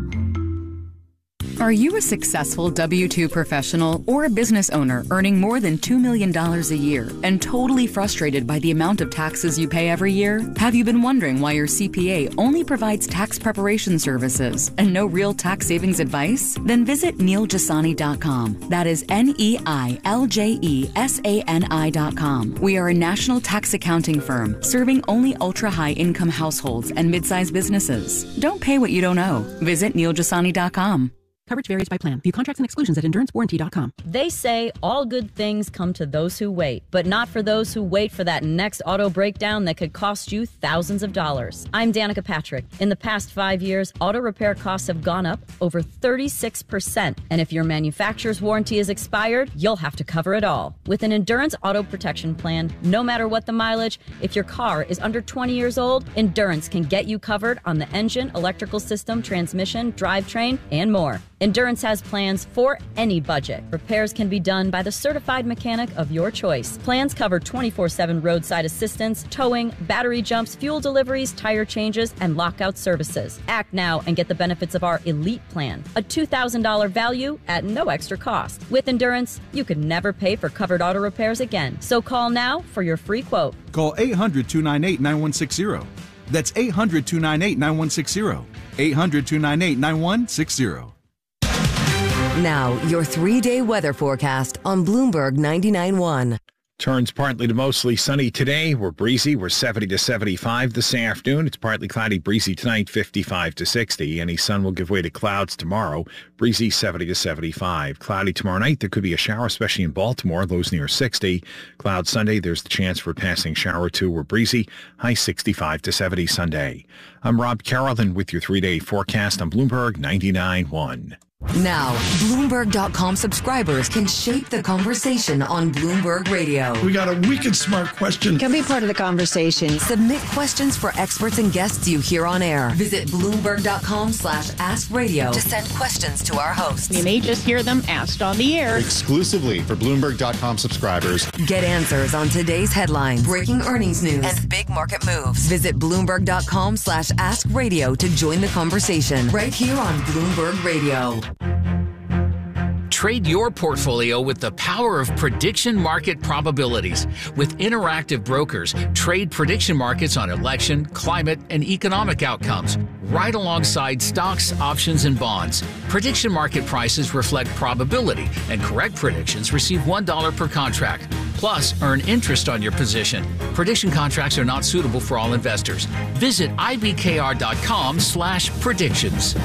Are you a successful W two professional or a business owner earning more than two million dollars a year and totally frustrated by the amount of taxes you pay every year? Have you been wondering why your C P A only provides tax preparation services and no real tax savings advice? Then visit neil jasani dot com. That is N E I L J E S A N I dot com. We are a national tax accounting firm serving only ultra-high income households and mid-sized businesses. Don't pay what you don't owe. Visit neil jasani dot com. Coverage varies by plan. View contracts and exclusions at endurance warranty dot com. They say all good things come to those who wait, but not for those who wait for that next auto breakdown that could cost you thousands of dollars. I'm Danica Patrick. In the past five years, auto repair costs have gone up over thirty-six percent. And if your manufacturer's warranty is expired, you'll have to cover it all. With an Endurance Auto Protection Plan, no matter what the mileage, if your car is under twenty years old, Endurance can get you covered on the engine, electrical system, transmission, drivetrain, and more. Endurance has plans for any budget. Repairs can be done by the certified mechanic of your choice. Plans cover twenty-four seven roadside assistance, towing, battery jumps, fuel deliveries, tire changes, and lockout services. Act now and get the benefits of our Elite Plan, a two thousand dollars value at no extra cost. With Endurance, you could never pay for covered auto repairs again. So call now for your free quote. Call eight hundred, two nine eight, nine one six zero. That's eight hundred, two nine eight, nine one six zero. eight hundred, two nine eight, nine one six zero. Now, your three-day weather forecast on Bloomberg ninety-nine point one. Turns partly to mostly sunny today. We're breezy. We're seventy to seventy-five this afternoon. It's partly cloudy, breezy tonight, fifty-five to sixty. Any sun will give way to clouds tomorrow. Breezy, seventy to seventy-five. Cloudy tomorrow night. There could be a shower, especially in Baltimore. Lows near sixty. Cloud Sunday. There's the chance for a passing shower or two. We're breezy. High sixty-five to seventy Sunday. I'm Rob Carolyn with your three-day forecast on Bloomberg ninety-nine point one. Now, Bloomberg dot com subscribers can shape the conversation on Bloomberg Radio. We got a wicked smart question. Can be part of the conversation. Submit questions for experts and guests you hear on air. Visit Bloomberg dot com slash ask radio to send questions to our hosts. You may just hear them asked on the air. Exclusively for Bloomberg dot com subscribers. Get answers on today's headlines, breaking earnings news, and big market moves. Visit Bloomberg dot com slash ask radio to join the conversation right here on Bloomberg Radio. Trade your portfolio with the power of prediction market probabilities. With Interactive Brokers, trade prediction markets on election, climate, and economic outcomes, right alongside stocks, options, and bonds. Prediction market prices reflect probability, and correct predictions receive one dollar per contract. Plus, earn interest on your position. Prediction contracts are not suitable for all investors. Visit I B K R dot com slash predictions.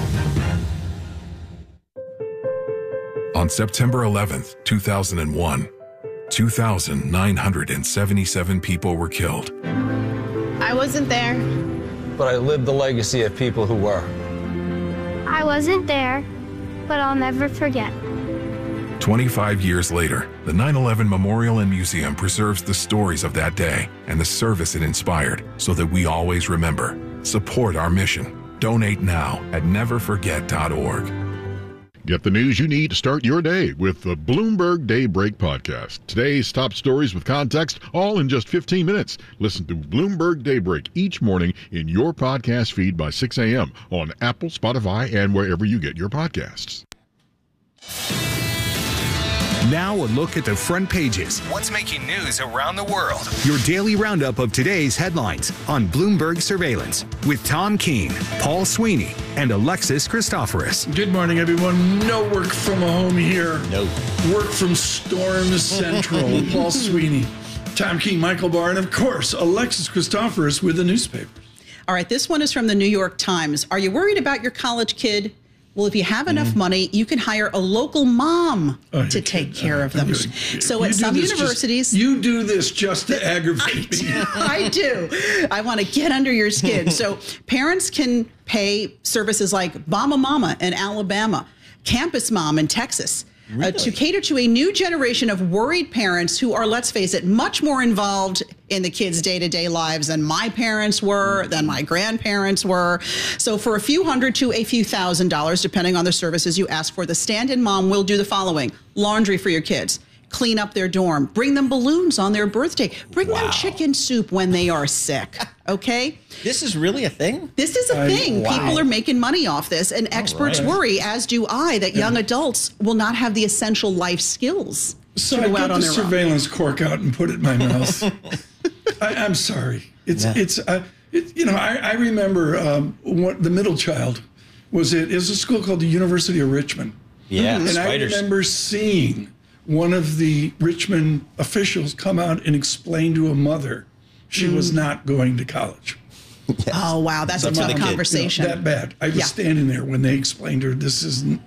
On September eleventh, two thousand one, two thousand nine hundred seventy-seven people were killed. I wasn't there. But I lived the legacy of people who were. I wasn't there, but I'll never forget. twenty-five years later, the nine eleven Memorial and Museum preserves the stories of that day and the service it inspired so that we always remember. Support our mission. Donate now at never forget dot org. Get the news you need to start your day with the Bloomberg Daybreak podcast. Today's top stories with context, all in just fifteen minutes. Listen to Bloomberg Daybreak each morning in your podcast feed by six a.m. on Apple, Spotify, and wherever you get your podcasts. Now a look at the front pages. What's making news around the world? Your daily roundup of today's headlines on Bloomberg Surveillance with Tom Keene, Paul Sweeney, and Alexis Christoforous. Good morning, everyone. No work from home here. No. Work from Storm Central. Paul Sweeney, Tom Keene, Michael Barr, and of course, Alexis Christoforous with the newspaper. All right, this one is from the New York Times. Are you worried about your college kid? Well, if you have enough money, you can hire a local mom oh, to take care of them. So at some universities... Just, you do this just to aggravate me. I do. I want to get under your skin. So parents can pay services like Mama Mama in Alabama, Campus Mom in Texas, really? uh, to cater to a new generation of worried parents who are, let's face it, much more involved in the kids' day-to-day lives than my parents were, than my grandparents were. So for a few hundred to a few thousand dollars, depending on the services you ask for, the stand-in mom will do the following. Laundry for your kids. Clean up their dorm. Bring them balloons on their birthday. Bring wow. them chicken soup when they are sick. Okay? This is really a thing? This is a I, thing. wow. People are making money off this, and experts right. worry, as do I, that yeah. young adults will not have the essential life skills so to go I out got on the their surveillance own. cork out and put it in my mouth. I, I'm sorry. It's yeah. it's uh, it, you know I, I remember um, what the middle child was. It is a school called the University of Richmond. Yeah, and spiders. I remember seeing one of the Richmond officials come out and explain to a mother she mm. was not going to college. Yes. Oh wow, that's, that's a tough conversation. You know, that bad. I was yeah. standing there when they explained to her this isn't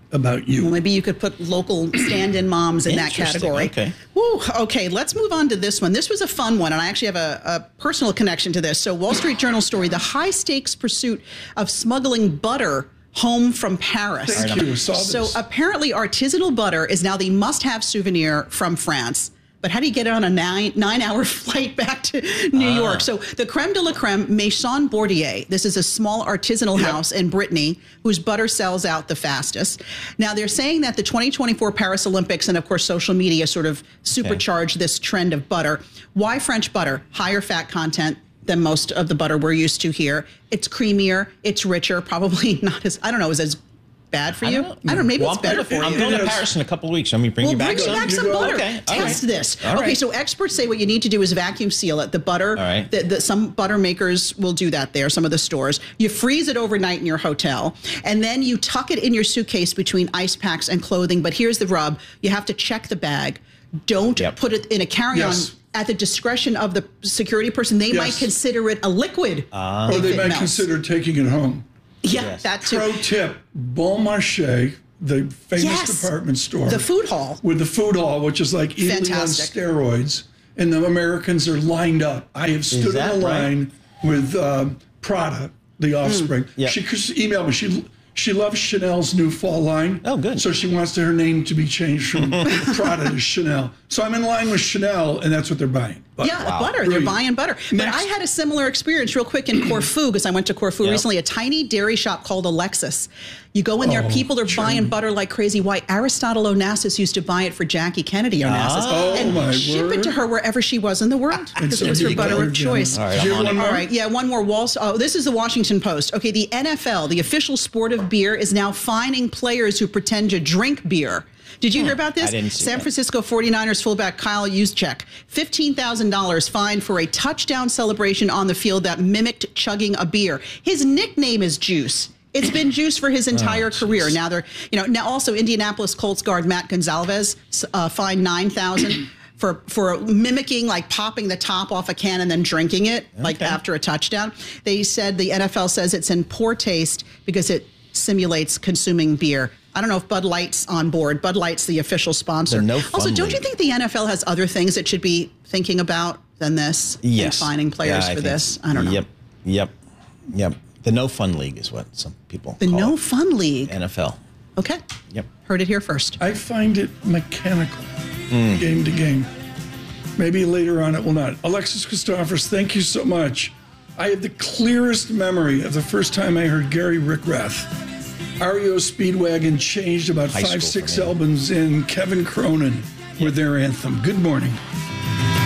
about you. Well, maybe you could put local stand-in moms in that category. Okay. Woo, okay, let's move on to this one. This was a fun one, and I actually have a, a personal connection to this. So Wall Street Journal story, the high-stakes pursuit of smuggling butter home from Paris. Thank you. Saw this. So apparently artisanal butter is now the must-have souvenir from France. But how do you get it on a nine, nine-hour flight back to New Ah. York? So the creme de la creme, Maison Bordier. This is a small artisanal Yep. house in Brittany whose butter sells out the fastest. Now, they're saying that the twenty twenty-four Paris Olympics and, of course, social media sort of supercharged this trend of butter. Why French butter? Higher fat content than most of the butter we're used to here. It's creamier. It's richer. Probably not as, I don't know, is as bad for you? I don't know. Maybe Well, it's I'm better gonna- for I'm you. going to Paris in a couple of weeks. Let me bring Well, you back bring me some. back some butter. Okay. all Test right. this. All Okay, right. so experts say what you need to do is vacuum seal it. The butter, All right. the, the, some butter makers will do that there, some of the stores. You freeze it overnight in your hotel, and then you tuck it in your suitcase between ice packs and clothing. But here's the rub. You have to check the bag. Don't Yep. put it in a carry-on. Yes. At the discretion of the security person. They Yes. might consider it a liquid. Ah. Or if they it might melts. consider taking it home. Yeah, that too. Pro tip, Bon Marché, the famous Yes. department store. The food hall. With the food hall, which is like Italy Fantastic. on steroids. And the Americans are lined up. I have stood in that a right? line with um, Prada, the offspring. Yeah. She just emailed me. She she loves Chanel's new fall line. Oh, good. So she wants her name to be changed from Prada to Chanel. So I'm in line with Chanel, and that's what they're buying. Butter. Yeah, butter. They're Brilliant. buying butter. But Next. I had a similar experience real quick in Corfu because I went to Corfu Yep. recently, a tiny dairy shop called Alexis. You go in there, Oh, people are Germany. buying butter like crazy. Why? Aristotle Onassis used to buy it for Jackie Kennedy Onassis Oh, and my ship word. it to her wherever she was in the world because so it was her you butter go of again. choice. All right, Do you I'm have on one it. All more? right, yeah, one more. Wall. Oh, this is the Washington Post. Okay, the N F L, the official sport of beer, is now fining players who pretend to drink beer. Did you hear about this? I didn't see San that. Francisco forty-niners fullback Kyle Juszczyk, fifteen thousand dollars fine for a touchdown celebration on the field that mimicked chugging a beer. His nickname is Juice. It's been Juice for his entire career. Now they're, you know, now also Indianapolis Colts guard Matt Gonzalez uh, fined nine thousand dollars for for mimicking, like popping the top off a can and then drinking it, like Okay. after a touchdown. They said the N F L says it's in poor taste because it simulates consuming beer. I don't know if Bud Light's on board. Bud Light's the official sponsor. The No also, Fun don't you League. think the N F L has other things it should be thinking about than this? Yes. And fining players Yeah, I for think- this? I don't know. Yep. Yep. Yep. The No Fun League is what some people The call No it. Fun League. N F L. Okay. Yep. Heard it here first. I find it mechanical, Mm. game to game. Maybe later on it will not. Alexis Christophers, thank you so much. I have the clearest memory of the first time I heard Gary Rickrath. R E O Speedwagon changed about High five, school six for me. albums in. Kevin Cronin with their anthem. Good morning.